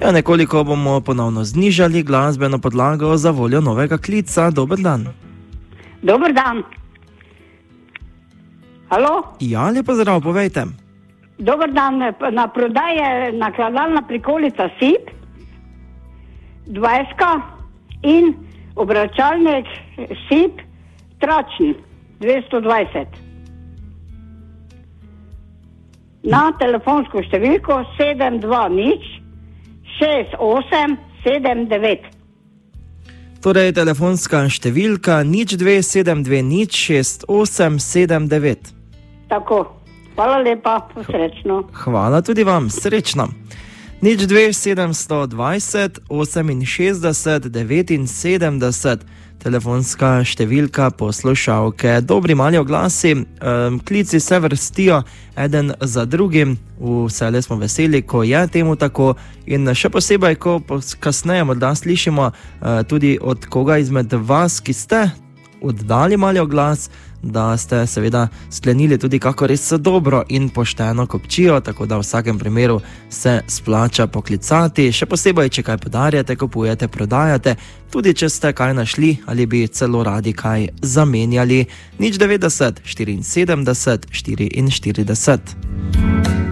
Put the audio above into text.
Ja, nekoliko bomo ponovno znižali glasbeno podlago za voljo novega klica. Dober dan. Dober dan. Halo? Ja, lepo zdrav, povejte. Dober dan, na prodaji je nakladalna prikolica SIP, 20 in obračalnik SIP tračni, 220. Na telefonsko številko 7206879. Torej, telefonska številka 0272068879. Tako, hvala lepa, srečno. Hvala tudi vam, srečno. 02726879, telefonska številka poslušalke. Dobri mali oglasi, klici se vrstijo eden za drugim, vse smo veseli, ko je temu tako, in še posebej, ko kasneje morda slišimo tudi od koga izmed vas, ki ste oddali mali oglas, da ste seveda sklenili tudi kako res dobro in pošteno kupčijo, tako da v vsakem primeru se splača poklicati, še posebej, če kaj podarjate, kupujete, prodajate, tudi če ste kaj našli ali bi celo radi kaj zamenjali. 090 74 44.